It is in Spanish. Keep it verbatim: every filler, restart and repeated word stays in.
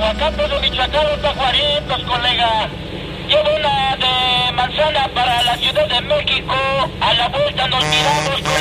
Campos de Michoacán, los tajuaritos, colega. Llevo una de manzana para la Ciudad de México. A la vuelta nos miramos, colega.